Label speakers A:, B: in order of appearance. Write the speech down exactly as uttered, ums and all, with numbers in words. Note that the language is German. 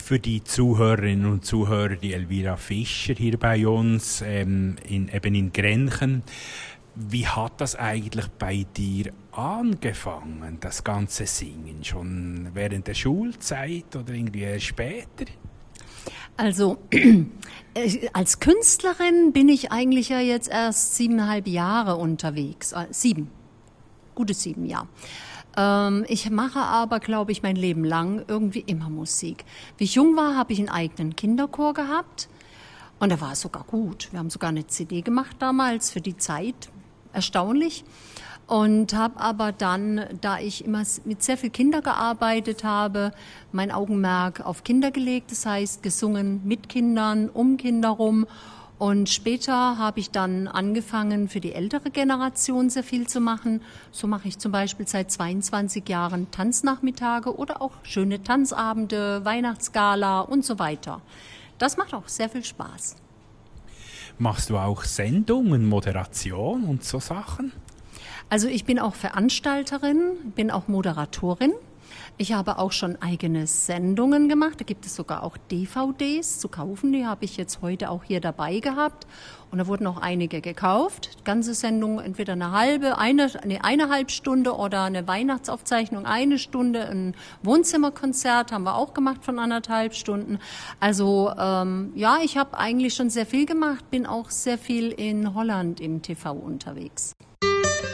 A: Für die Zuhörerinnen und Zuhörer, die Elvira Fischer hier bei uns, ähm, in, eben in Grenchen. Wie hat das eigentlich bei dir angefangen, das ganze Singen? Schon während der Schulzeit oder irgendwie später?
B: Also als Künstlerin bin ich eigentlich ja jetzt erst siebeneinhalb Jahre unterwegs. Äh, sieben, gute sieben Jahre. Ähm, ich mache aber, glaube ich, mein Leben lang irgendwie immer Musik. Wie ich jung war, habe ich einen eigenen Kinderchor gehabt und der war sogar gut. Wir haben sogar eine C D gemacht damals für die Zeit. Erstaunlich. Und habe aber dann, da ich immer mit sehr viel Kindern gearbeitet habe, mein Augenmerk auf Kinder gelegt. Das heißt, gesungen mit Kindern, um Kinder rum. Und später habe ich dann angefangen, für die ältere Generation sehr viel zu machen. So mache ich zum Beispiel seit zweiundzwanzig Jahren Tanznachmittage oder auch schöne Tanzabende, Weihnachtsgala und so weiter. Das macht auch sehr viel Spaß.
A: Machst du auch Sendungen, Moderation und so Sachen?
B: Also ich bin auch Veranstalterin, bin auch Moderatorin. Ich habe auch schon eigene Sendungen gemacht. Da gibt es sogar auch D V Ds zu kaufen. Die habe ich jetzt heute auch hier dabei gehabt. Und da wurden auch einige gekauft. Die ganze Sendung, entweder eine halbe, eine, eine eineinhalb Stunde oder eine Weihnachtsaufzeichnung, eine Stunde. Ein Wohnzimmerkonzert haben wir auch gemacht von anderthalb Stunden. Also ähm, ja, ich habe eigentlich schon sehr viel gemacht, bin auch sehr viel in Holland im T V unterwegs.